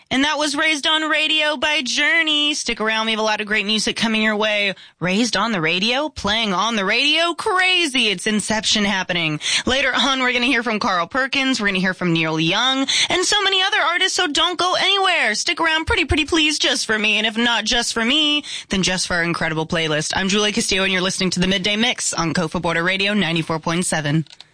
And that was Raised on Radio by Journey. Stick around, we have a lot of great music coming your way. Raised on the Radio? Playing on the radio? Crazy! It's Inception happening. Later on, we're gonna hear from Carl Perkins, we're gonna hear from Neil Young, and so many other artists, so don't go anywhere. Stick around pretty please just for me, and if not just for me, then just for our incredible playlist. I'm Julie Castillo, and you're listening to The Midday Mix on Kofa Border Radio 94.7.